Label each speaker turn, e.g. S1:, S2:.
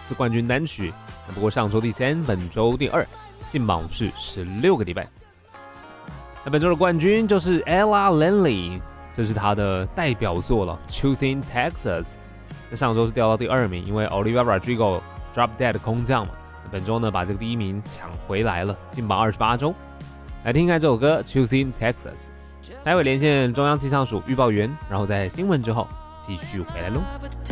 S1: 是冠军单曲，不过上周第3，本周第2，进榜是16个礼拜。那本周的冠军就是 Ella Lenley， 这是她的代表作了 Choosing Texas。那上周是掉到第2名，因为 Olivia Rodrigo Drop Dead 空降嘛。那本周呢，把这个第1名抢回来了，进榜28周。来听看这首歌 Choosing Texas。待会连线中央气象署预报员，然后在新闻之后继续回来喽。